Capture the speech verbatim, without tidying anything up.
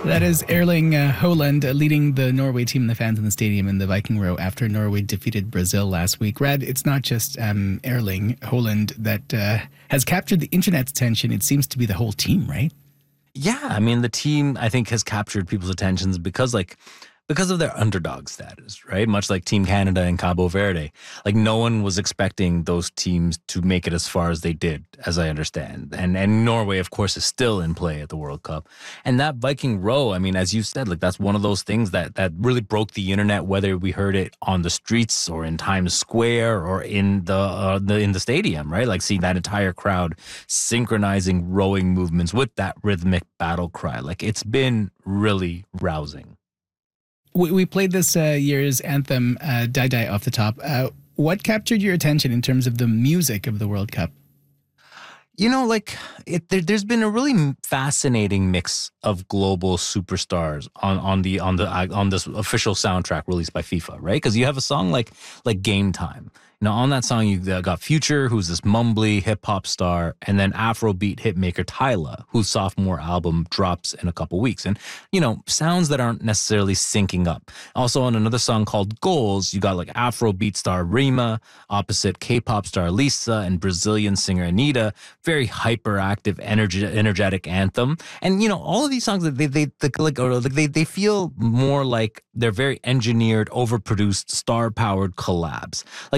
That is Erling uh, Haaland uh, leading the Norway team and the fans in the stadium in the Viking Row after Norway defeated Brazil last week. Rad, it's not just um, Erling Haaland that uh, has captured the internet's attention. It seems to be the whole team, right? Yeah, I mean, the team, I think, has captured people's attentions because, like, because of their underdog status, right? Much like Team Canada and Cabo Verde. Like, no one was expecting those teams to make it as far as they did, as I understand. And and Norway, of course, is still in play at the World Cup. And that Viking Row, I mean, as you said, like, that's one of those things that that really broke the internet, whether we heard it on the streets or in Times Square or in the, uh, the in the stadium, right? Like, seeing that entire crowd synchronizing rowing movements with that rhythmic battle cry. Like, it's been really rousing. We, we played this uh, year's anthem, uh, Die Die, off the top. Uh, what captured your attention in terms of the music of the World Cup? You know, like, it, there, there's been a really fascinating mix of global superstars on, on the on the on this official soundtrack released by FIFA, right? Because you have a song like like Game Time. You know, on that song, you got Future, who's this mumbly hip-hop star, and then Afrobeat hitmaker Tyla, whose sophomore album drops in a couple weeks. And, you know, sounds that aren't necessarily syncing up. Also, on another song called Goals, you got, like, Afrobeat star Rima, opposite K-pop star Lisa, and Brazilian singer Anitta. Very hyperactive, energy, energetic anthem. And, you know, all of these songs, they, they, they, like, or, like, they, they feel more like they're very engineered, overproduced, star-powered collabs. Like,